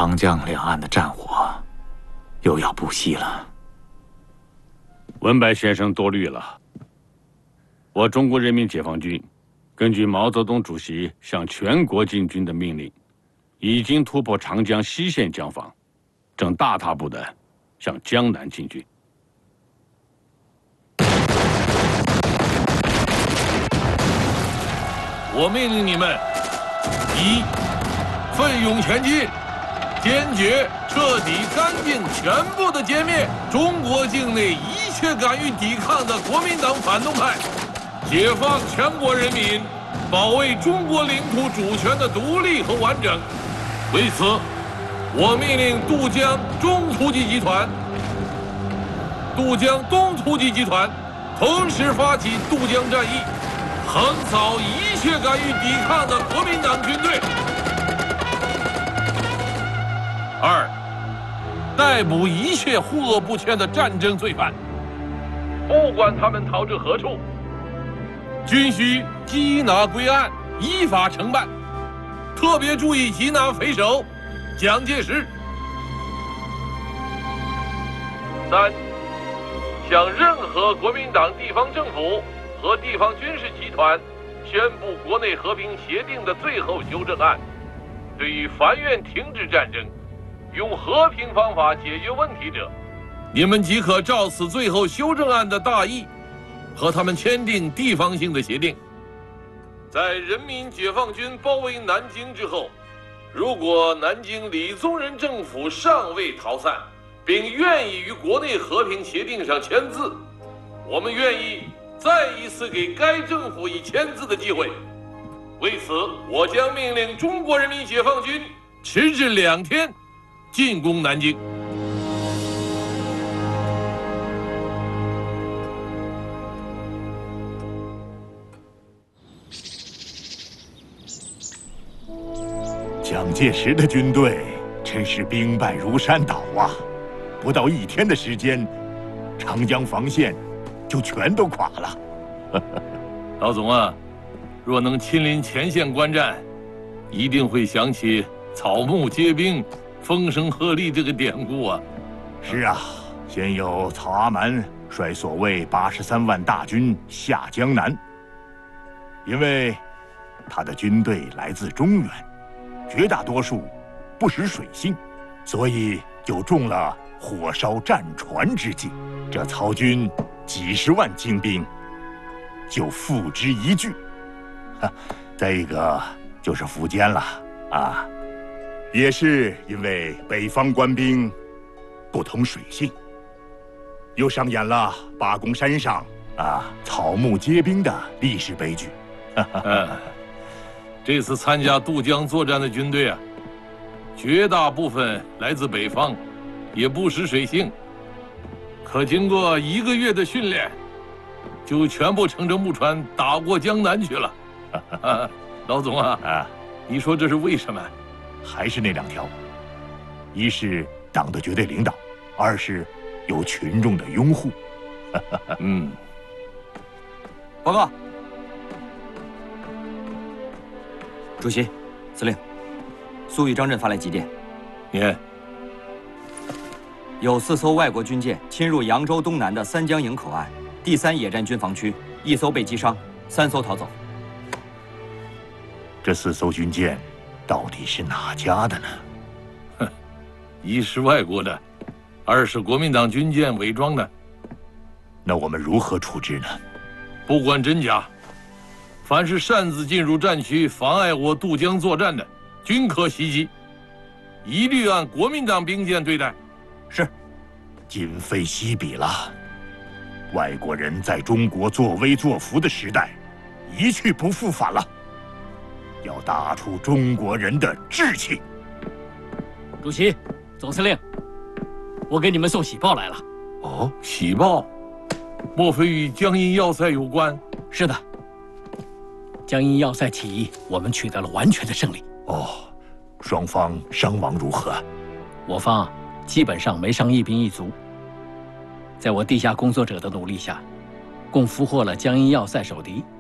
长江两岸的战火又要不息了。 文白先生多虑了。我中国人民解放军根据毛泽东主席向全国进军的命令，已经突破长江西线江防，正大踏步地向江南进军。 我命令你们：一，奋勇前进，坚决、彻底、干净、全部地歼灭中国境内一切敢于抵抗的国民党反动派，解放全国人民，保卫中国领土主权的独立和完整。为此，我命令渡江中突击集团、渡江东突击集团同时发起渡江战役，横扫一切敢于抵抗的国民党军队。二，逮捕一切护恶不愆的战争罪犯，不管他们逃至何处，均需缉拿归案，依法惩办。特别注意缉拿匪首蒋介石。三，向任何国民党地方政府和地方军事集团宣布国内和平协定的最后修正案，对于凡愿停止战争，用和平方法解决问题者，你们即可照此最后修正案的大意，和他们签订地方性的协定。在人民解放军包围南京之后，如果南京李宗仁政府尚未逃散，并愿意于国内和平协定上签字，我们愿意再一次给该政府以签字的机会。为此，我将命令中国人民解放军迟至2天进攻南京。 蒋介石的军队真是兵败如山倒啊！不到1天的时间，长江防线就全都垮了。 老总啊，若能亲临前线观战，一定会想起草木皆兵，风声鹤唳这个典故啊。 是啊，先有曹阿瞒率所谓83万大军下江南，因为他的军队来自中原，绝大多数不识水性，所以就中了火烧战船之计。这曹军几十万精兵就付之一炬。再一个就是苻坚了啊，也是因为北方官兵不通水性，又上演了八公山上草木皆兵的历史悲剧。 这次参加渡江作战的军队啊，绝大部分来自北方，也不识水性，可经过1个月的训练，就全部乘着木船打过江南去了。老总啊，你说这是为什么？ 还是那2条，一是党的绝对领导，二是有群众的拥护。 报告，主席、司令，苏豫张震发来急电， 念。 有4艘外国军舰侵入扬州东南的三江营口岸第3野战军防区，1艘被击伤，3艘逃走。 这4艘军舰到底是哪家的呢？ 一是外国的，二是国民党军舰伪装的。 那我们如何处置呢？ 不管真假，凡是擅自进入战区妨碍我渡江作战的，均可袭击，一律按国民党兵舰对待。 是。 今非昔比了，外国人在中国作威作福的时代一去不复返了，要打出中国人的志气。 主席、总司令，我给你们送喜报来了。 哦，喜报？莫非与江阴要塞有关？ 是的，江阴要塞起义，我们取得了完全的胜利。 哦，双方伤亡如何？ 我方基本上没伤一兵一卒。在我地下工作者的努力下，共俘获了江阴要塞守敌